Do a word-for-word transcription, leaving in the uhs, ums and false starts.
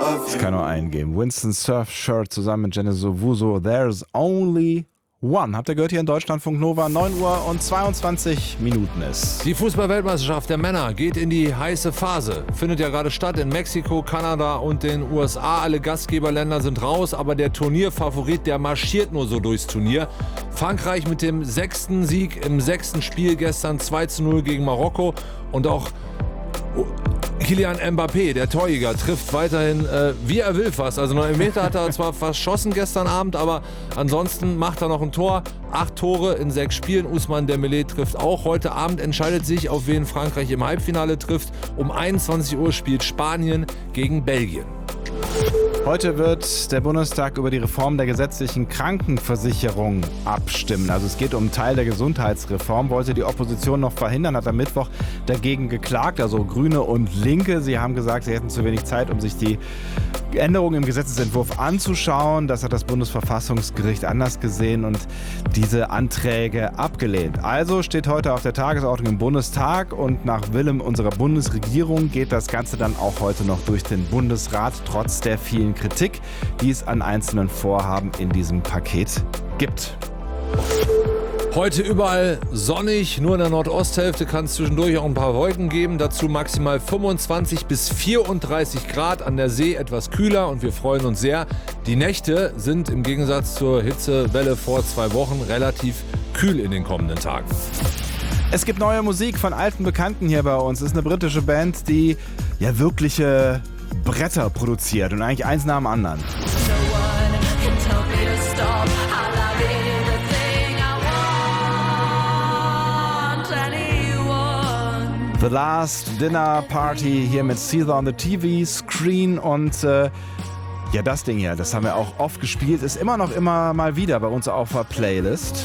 Es kann nur einen geben. Winston Surfshirt zusammen mit Genesis Owusu. There's only one. Habt ihr gehört hier in Deutschlandfunk Nova? neun Uhr und zweiundzwanzig Minuten ist. Die Fußball-Weltmeisterschaft der Männer geht in die heiße Phase. Findet ja gerade statt in Mexiko, Kanada und den U S A. Alle Gastgeberländer sind raus, aber der Turnierfavorit, der marschiert nur so durchs Turnier. Frankreich mit dem sechsten Sieg im sechsten Spiel gestern zwei zu null gegen Marokko. Und auch Kylian Mbappé, der Torjäger, trifft weiterhin, äh, wie er will fast. Also neun Meter hat er zwar verschossen gestern Abend, aber ansonsten macht er noch ein Tor. Acht Tore in sechs Spielen. Ousmane Dembélé trifft auch. Heute Abend entscheidet sich, auf wen Frankreich im Halbfinale trifft. Um einundzwanzig Uhr spielt Spanien gegen Belgien. Heute wird der Bundestag über die Reform der gesetzlichen Krankenversicherung abstimmen. Also es geht um einen Teil der Gesundheitsreform. Wollte die Opposition noch verhindern, hat am Mittwoch dagegen geklagt. Also Grüne und Linke. Sie haben gesagt, sie hätten zu wenig Zeit, um sich die Änderungen im Gesetzesentwurf anzuschauen. Das hat das Bundesverfassungsgericht anders gesehen und diese Anträge abgelehnt. Also steht heute auf der Tagesordnung im Bundestag und nach Willen unserer Bundesregierung geht das Ganze dann auch heute noch durch den Bundesrat, trotz der vielen Kritik, die es an einzelnen Vorhaben in diesem Paket gibt. Heute überall sonnig, nur in der Nordosthälfte kann es zwischendurch auch ein paar Wolken geben. Dazu maximal fünfundzwanzig bis vierunddreißig Grad, an der See etwas kühler und wir freuen uns sehr. Die Nächte sind im Gegensatz zur Hitzewelle vor zwei Wochen relativ kühl in den kommenden Tagen. Es gibt neue Musik von alten Bekannten hier bei uns. Es ist eine britische Band, die ja wirkliche Bretter produziert und eigentlich eins nach dem anderen. The Last Dinner Party hier mit Caesar on the T V Screen und äh, ja, das Ding hier, das haben wir auch oft gespielt, ist immer noch immer mal wieder bei uns auf der Playlist.